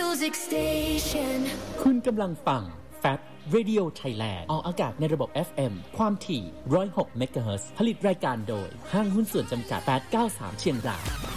Music Station คุณกำลังฟัง Fab Radio Thailand ออกอากาศในระบบ FM ความถี่106 เมกะเฮิรตซ์ผลิตรายการโดยห้างหุ้นส่วนจำกัด893เชียงราย